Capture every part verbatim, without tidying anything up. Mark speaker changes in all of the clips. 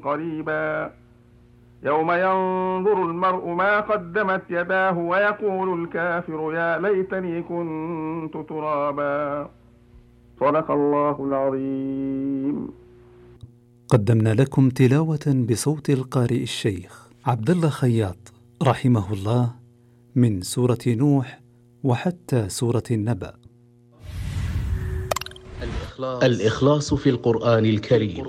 Speaker 1: قريبا يوم ينظر المرء ما قدمت يداه ويقول الكافر يا ليتني كنت ترابا. صدق الله العظيم.
Speaker 2: قدمنا لكم تلاوة بصوت القارئ الشيخ عبد الله خياط رحمه الله من سورة نوح وحتى سورة النبأ.
Speaker 3: الإخلاص في القرآن الكريم.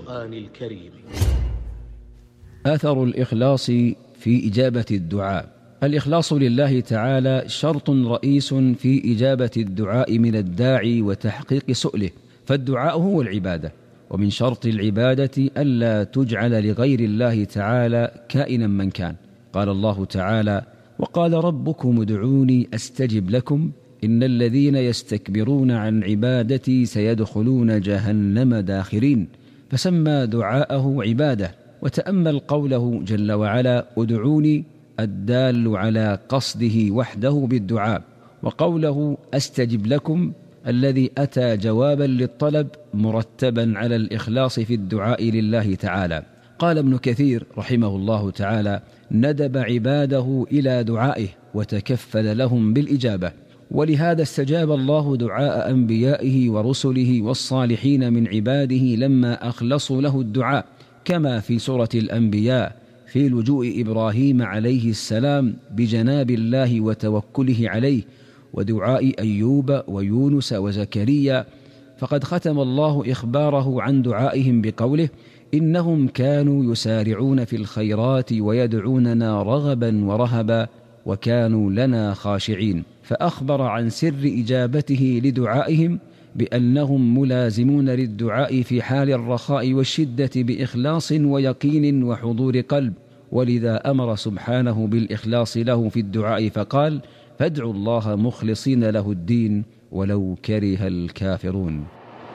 Speaker 4: أثر الإخلاص في إجابة الدعاء. الإخلاص لله تعالى شرط رئيس في إجابة الدعاء من الداعي وتحقيق سؤله، فالدعاء هو العبادة، ومن شرط العبادة ألا تجعل لغير الله تعالى كائنا من كان. قال الله تعالى: وقال ربكم ادعوني أستجب لكم إن الذين يستكبرون عن عبادتي سيدخلون جهنم داخرين، فسمى دعاءه عبادة. وتأمل قوله جل وعلا: ادعوني، الدال على قصده وحده بالدعاء، وقوله أستجب لكم الذي أتى جوابا للطلب مرتبا على الإخلاص في الدعاء لله تعالى. قال ابن كثير رحمه الله تعالى: ندب عباده إلى دعائه وتكفل لهم بالإجابة، ولهذا استجاب الله دعاء أنبيائه ورسله والصالحين من عباده لما أخلصوا له الدعاء، كما في سورة الأنبياء في لجوء إبراهيم عليه السلام بجناب الله وتوكله عليه، ودعاء أيوب ويونس وزكريا. فقد ختم الله إخباره عن دعائهم بقوله: إنهم كانوا يسارعون في الخيرات ويدعوننا رغبا ورهبا وكانوا لنا خاشعين، فأخبر عن سر إجابته لدعائهم بأنهم ملازمون للدعاء في حال الرخاء والشدة بإخلاص ويقين وحضور قلب، ولذا أمر سبحانه بالإخلاص له في الدعاء فقال: فادعوا الله مخلصين له الدين ولو كره الكافرون.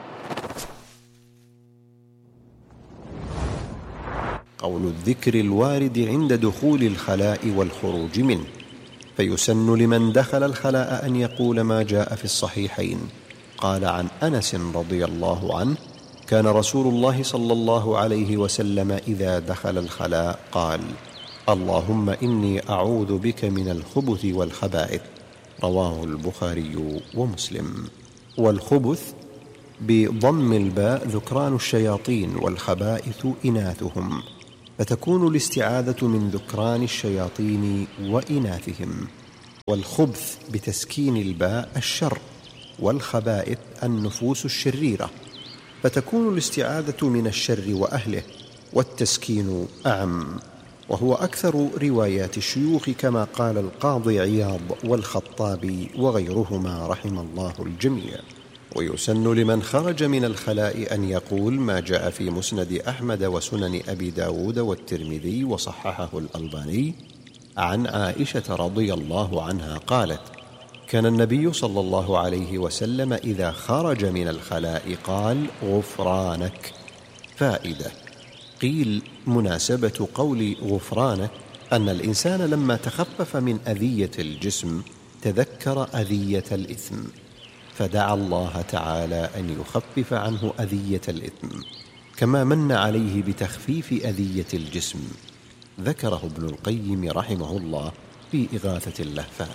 Speaker 5: قول الذكر الوارد عند دخول الخلاء والخروج منه، فيسن لمن دخل الخلاء أن يقول ما جاء في الصحيحين. قال عن أنس رضي الله عنه: كان رسول الله صلى الله عليه وسلم إذا دخل الخلاء قال: اللهم إني أعوذ بك من الخبث والخبائث. رواه البخاري ومسلم. والخبث بضم الباء ذكران الشياطين، والخبائث إناثهم، فتكون الاستعاذة من ذكران الشياطين وإناثهم. والخبث بتسكين الباء الشر، والخبائث النفوس الشريرة، فتكون الاستعاذة من الشر وأهله، والتسكين أعم، وهو أكثر روايات الشيوخ كما قال القاضي عياض والخطابي وغيرهما رحم الله الجميع. ويسن لمن خرج من الخلاء أن يقول ما جاء في مسند أحمد وسنن أبي داود والترمذي وصححه الألباني عن عائشة رضي الله عنها قالت: كان النبي صلى الله عليه وسلم إذا خرج من الخلاء قال: غفرانك. فائدة: قيل مناسبة قول غفرانك أن الإنسان لما تخفف من أذية الجسم تذكر أذية الإثم، فدعا الله تعالى أن يخفف عنه أذية الإثم، كما من عليه بتخفيف أذية الجسم. ذكره ابن القيم رحمه الله في إغاثة اللهفان.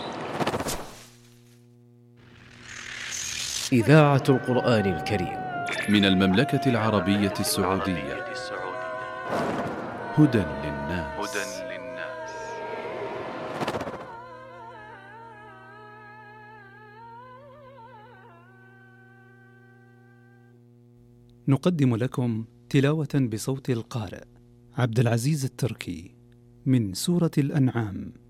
Speaker 3: إذاعة القرآن الكريم
Speaker 6: من المملكة العربية السعودية. هدى للناس.
Speaker 2: نقدم لكم تلاوة بصوت القارئ عبد العزيز التركي من سورة الأنعام.